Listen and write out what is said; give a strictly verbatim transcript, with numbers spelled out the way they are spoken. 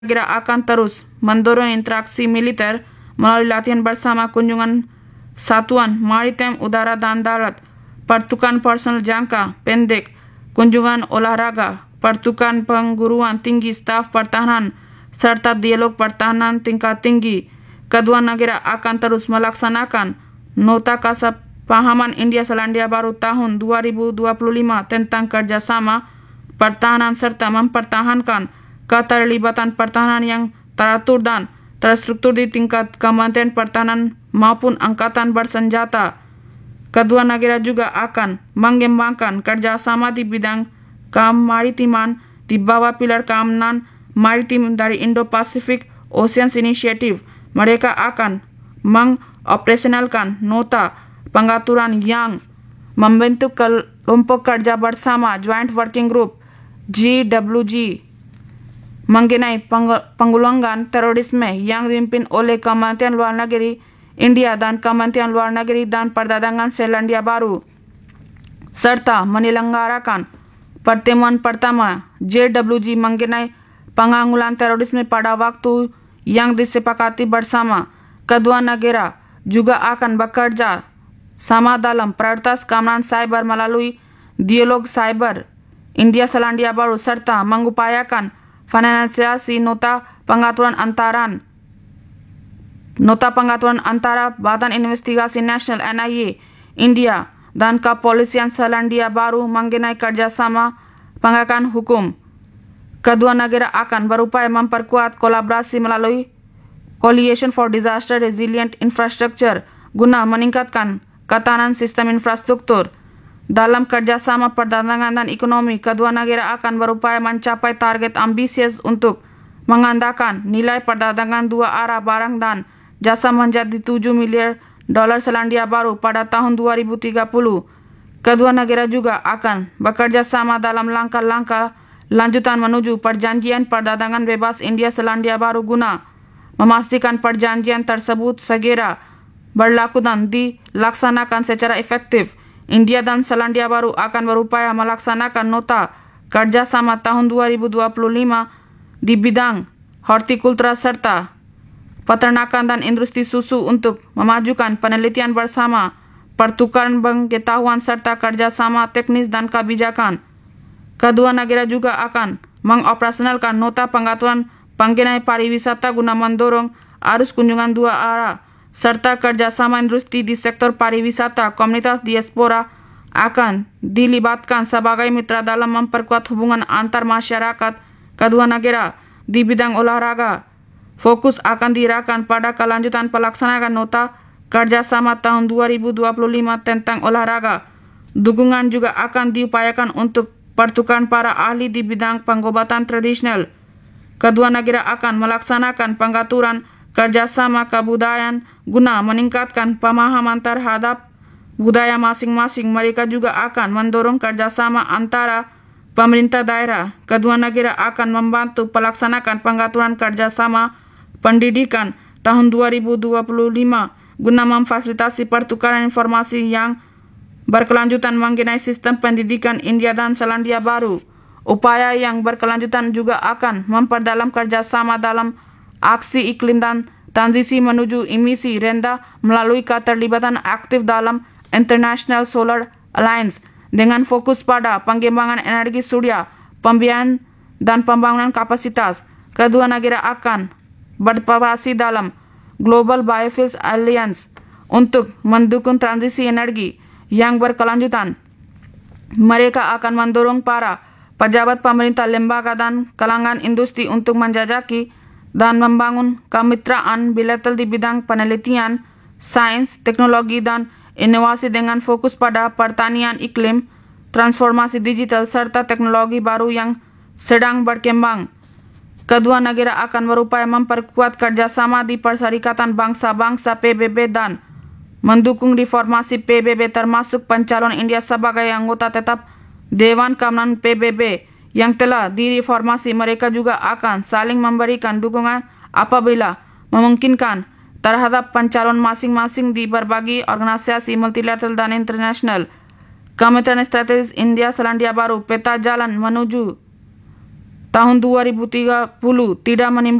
Negara akan terus mendorong interaksi militer melalui latihan bersama, kunjungan satuan maritim, udara dan darat, pertukaran personel jangka pendek, kunjungan olahraga, pertukaran pengguruan tinggi staf pertahanan, serta dialog pertahanan tingkat tinggi. Kedua negara akan terus melaksanakan Nota Kesepahaman India Selandia Baru tahun dua ribu dua puluh lima tentang kerjasama pertahanan serta mempertahankan keterlibatan pertahanan yang teratur dan terstruktur di tingkat Kementerian Pertahanan maupun Angkatan Bersenjata. Kedua negara juga akan mengembangkan kerjasama di bidang kemaritiman di bawah pilar keamanan maritim dari Indo-Pacific Oceans Initiative. Mereka akan mengoperasionalkan nota pengaturan yang membentuk kelompok kerja bersama Joint Working Group G W G mengenai penggulungan terorisme yang dipimpin oleh Kementerian Luar Negeri India dan Kementerian Luar Negeri dan Perdagangan Selandia Baru, serta menyelenggarakan pertemuan pertama J W G mengenai penganggulan terorisme pada waktu yang disepakati bersama. Kedua negara juga akan bekerja sama dalam prioritas keamanan cyber melalui dialog cyber India Selandia Baru serta mengupayakan finansiasi nota pengaturan antara nota pengaturan antara Badan Investigasi Nasional N I A India dan Kepolisian Selandia Baru mengenai kerjasama penegakan hukum. Kedua negara akan berupaya memperkuat kolaborasi melalui Coalition for Disaster Resilient Infrastructure guna meningkatkan ketahanan sistem infrastruktur. Dalam kerjasama perdagangan dan ekonomi, kedua negara akan berupaya mencapai target ambisius untuk mengandalkan nilai perdagangan dua arah barang dan jasa menjadi tujuh miliar dolar Selandia Baru pada tahun dua ribu tiga puluh. Kedua negara juga akan bekerja sama dalam langkah-langkah lanjutan menuju perjanjian perdagangan bebas India Selandia Baru guna memastikan perjanjian tersebut segera berlaku dan dilaksanakan secara efektif. India dan Selandia Baru akan berupaya melaksanakan nota kerjasama tahun dua ribu dua puluh lima di bidang hortikultura serta peternakan dan industri susu untuk memajukan penelitian bersama, pertukaran pengetahuan serta kerjasama teknis dan kebijakan. Kedua negara juga akan mengoperasionalkan nota pengaturan mengenai pariwisata guna mendorong arus kunjungan dua arah serta kerjasama industri di sektor pariwisata. Komunitas diaspora akan dilibatkan sebagai mitra dalam memperkuat hubungan antar masyarakat kedua negara di bidang olahraga. Fokus akan diarahkan pada kelanjutan pelaksanaan nota kerjasama tahun dua ribu dua puluh lima tentang olahraga. Dukungan juga akan diupayakan untuk pertukaran para ahli di bidang pengobatan tradisional. Kedua negara akan melaksanakan pengaturan kerjasama kebudayaan guna meningkatkan pemahaman terhadap budaya masing-masing. Mereka juga akan mendorong kerjasama antara pemerintah daerah. Kedua negara akan membantu pelaksanakan pengaturan kerjasama pendidikan tahun dua ribu dua puluh lima guna memfasilitasi pertukaran informasi yang berkelanjutan mengenai sistem pendidikan India dan Selandia Baru. Upaya yang berkelanjutan juga akan memperdalam kerjasama dalam aksi iklim dan transisi menuju emisi rendah melalui keterlibatan aktif dalam International Solar Alliance dengan fokus pada pengembangan energi surya, pembiayaan dan pembangunan kapasitas. Kedua negara akan berpartisipasi dalam Global Biofuels Alliance untuk mendukung transisi energi yang berkelanjutan. Mereka akan mendorong para pejabat pemerintah, lembaga dan kalangan industri untuk menjajaki dan membangun kemitraan bilateral di bidang penelitian, sains, teknologi, dan inovasi dengan fokus pada pertanian iklim, transformasi digital, serta teknologi baru yang sedang berkembang. Kedua negara akan berupaya memperkuat kerjasama di Perserikatan Bangsa-Bangsa P B B dan mendukung reformasi P B B termasuk pencalonan India sebagai anggota tetap Dewan Keamanan P B B yang telah direformasi. Mereka juga akan saling memberikan dukungan apabila memungkinkan terhadap pencalon masing-masing di berbagai organisasi multilateral dan internasional. Kementerian Strategis India Selandia Baru, peta jalan menuju tahun dua ribu tiga puluh tidak menimbulkan